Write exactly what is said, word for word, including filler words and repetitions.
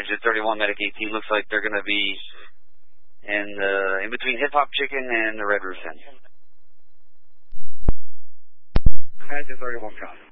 Jet thirty-one, Medic eighteen. Looks like they're going to be in the, in between Hip Hop Chicken and the Red Roof Inn. Jet thirty-one, copy.